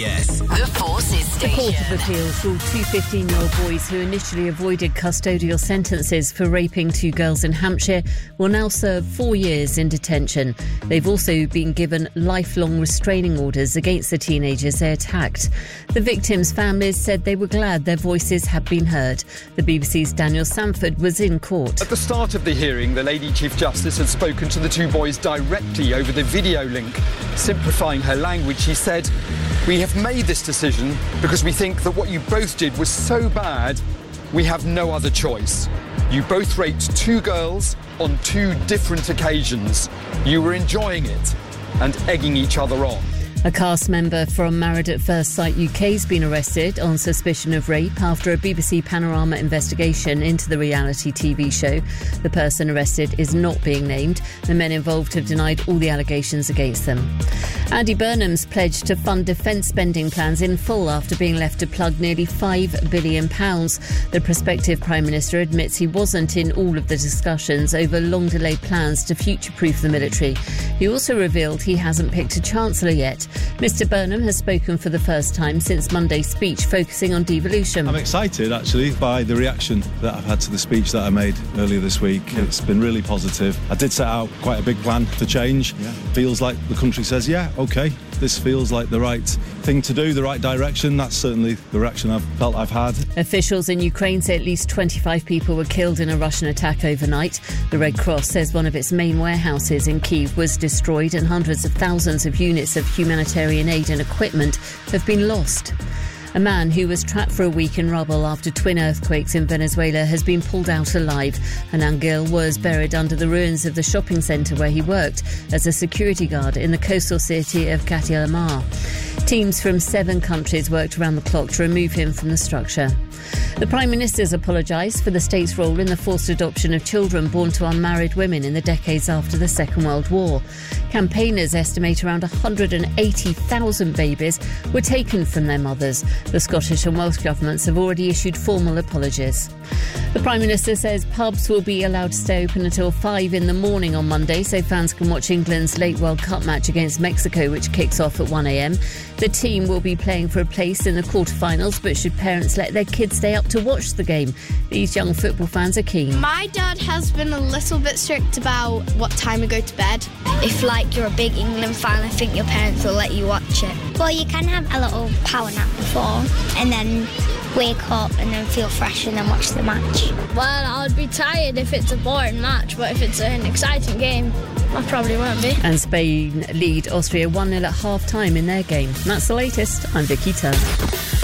Yes. The Forces The Station. Court of Appeals ruled two 15-year-old boys who initially avoided custodial sentences for raping two girls in Hampshire will now serve 4 years in detention. They've also been given lifelong restraining orders against the teenagers they attacked. The victims' families said they were glad their voices had been heard. The BBC's Daniel Sanford was in court. At the start of the hearing, the Lady Chief Justice had spoken to the two boys directly over the video link. Simplifying her language, she said, "We have made this decision because we think that what you both did was so bad, we have no other choice. You both raped two girls on two different occasions. You were enjoying it and egging each other on." A cast member from Married at First Sight UK has been arrested on suspicion of rape after a BBC Panorama investigation into the reality TV show. The person arrested is not being named. The men involved have denied all the allegations against them. Andy Burnham's pledged to fund defence spending plans in full after being left to plug nearly £5 billion. The prospective Prime Minister admits he wasn't in all of the discussions over long-delayed plans to future-proof the military. He also revealed he hasn't picked a Chancellor yet. Mr Burnham has spoken for the first time since Monday's speech, focusing on devolution. I'm excited, actually, by the reaction that I've had to the speech that I made earlier this week. It's been really positive. I did set out quite a big plan to change. Feels like the country says, yeah, OK, this feels like the right thing to do, the right direction. That's certainly the reaction I've felt I've had. Officials in Ukraine say at least 25 people were killed in a Russian attack overnight. The Red Cross says one of its main warehouses in Kyiv was destroyed and hundreds of thousands of units of humanitarian aid and equipment have been lost. A man who was trapped for a week in rubble after twin earthquakes in Venezuela has been pulled out alive. Anand Gill was buried under the ruins of the shopping centre where he worked as a security guard in the coastal city of Catilamar. Teams from 7 countries worked around the clock to remove him from the structure. The Prime Minister's apologised for the state's role in the forced adoption of children born to unmarried women in the decades after the Second World War. Campaigners estimate around 180,000 babies were taken from their mothers. The Scottish and Welsh governments have already issued formal apologies. The Prime Minister says pubs will be allowed to stay open until 5 in the morning on Monday so fans can watch England's late World Cup match against Mexico, which kicks off at 1 a.m. The team will be playing for a place in the quarterfinals, but should parents let their kids stay up to watch the game? These young football fans are keen. My dad has been a little bit strict about what time we go to bed. If, you're a big England fan, I think your parents will let you watch it. Well, you can have a little power nap before and then wake up and then feel fresh and then watch the match. Well, I'd be tired if it's a boring match, but if it's an exciting game, I probably won't be. And Spain lead Austria 1-0 at half-time in their game. And that's the latest. I'm Vicky Turner.